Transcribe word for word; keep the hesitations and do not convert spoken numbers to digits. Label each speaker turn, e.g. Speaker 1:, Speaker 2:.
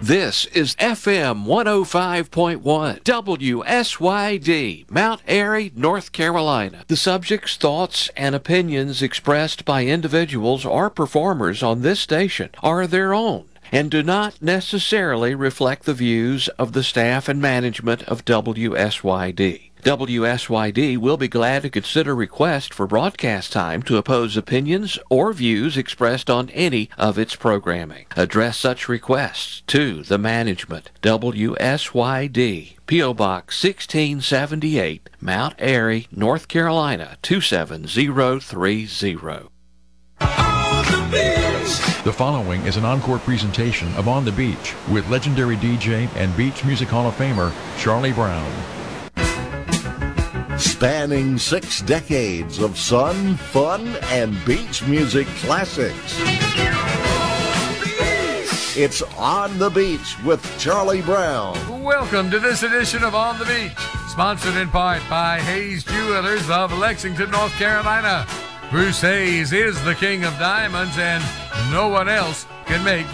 Speaker 1: This is F M one oh five point one, W S Y D, Mount Airy, North Carolina. The subjects, thoughts, and opinions expressed by individuals or performers on this station are their own and do not necessarily reflect the views of the staff and management of W S Y D. W S Y D will be glad to consider requests for broadcast time to oppose opinions or views expressed on any of its programming. Address such requests to the management, W S Y D, P O. Box sixteen seventy-eight, Mount Airy, North Carolina two seven zero three zero.
Speaker 2: The following is an encore presentation of On the Beach with legendary D J and Beach Music Hall of Famer Charlie Brown.
Speaker 3: Spanning six decades of sun, fun, and beach music classics. It's On the Beach with Charlie Brown.
Speaker 4: Welcome to this edition of On the Beach, sponsored in part by Hayes Jewelers of Lexington, North Carolina. Bruce Hayes is the king of diamonds, and no one else can make